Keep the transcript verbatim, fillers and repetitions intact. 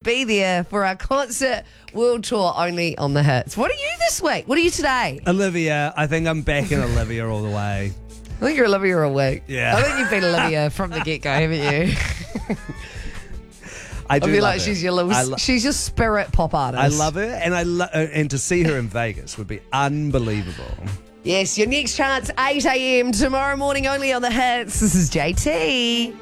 be there for our concert world tour only on the hits. What are you this week? What are you today? Olivia, I think I'm back in Olivia all the way. I think you're Olivia all week. Yeah. I think you've been Olivia from the get-go, haven't you? I do I feel love like her. she's your little, I lo- she's your spirit pop artist. I love her, and I lo- uh, and to see her in Vegas would be unbelievable. Yes, your next chance, eight a.m. tomorrow morning only on the hits. This is J T.